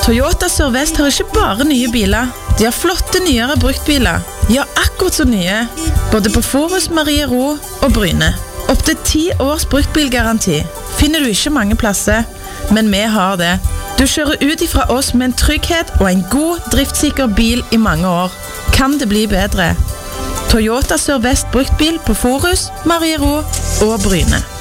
Toyota Sør-Vest har ikke bare nye biler. De har flotte nyere bruktbiler. Ja, akkurat så nye. Både på Forus, Mariero og Bryne. Opp til 10 års bruktbilgaranti. Finner du ikke mange plasser, men vi har det. Du kjører ut ifra oss med en trygghet og en god, driftssikker bil i mange år. Kan det bli bedre? Toyota Sør-Vest bruktbil på Forus, Mariero og Bryne.